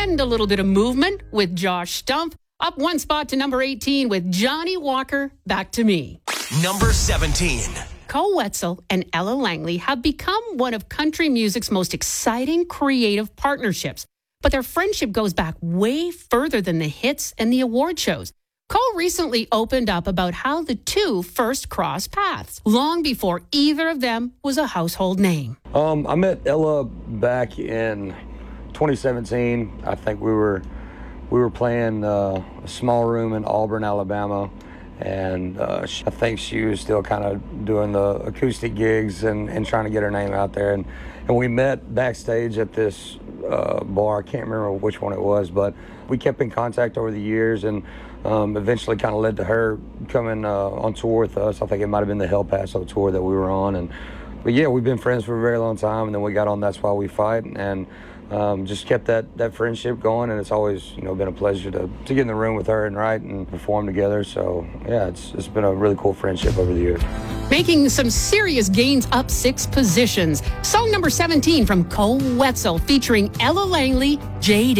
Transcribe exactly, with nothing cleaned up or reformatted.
And a little bit of movement with Josh Stumpf. Up one spot to number eighteen with Johnny Walker, Back to Me. Number seventeen. Koe Wetzel and Ella Langley have become one of country music's most exciting creative partnerships. But their friendship goes back way further than the hits and the award shows. Koe recently opened up about how the two first crossed paths, long before either of them was a household name. Um, I met Ella back in twenty seventeen. I think we were we were playing uh, a small room in Auburn, Alabama, and uh, she, I think she was still kind of doing the acoustic gigs and, and trying to get her name out there. And, and we met backstage at this uh, bar. I can't remember which one it was, but we kept in contact over the years, and um, eventually kind of led to her coming uh, on tour with us. I think it might have been the El Paso tour that we were on. And but yeah, we've been friends for a very long time, and then we got on That's Why We Fight, and um, just kept that, that friendship going. And it's always, you know, been a pleasure to, to get in the room with her and write and perform together. So yeah, it's it's been a really cool friendship over the years. Making some serious gains up six positions. Song number seventeen from Koe Wetzel featuring Ella Langley, Jade.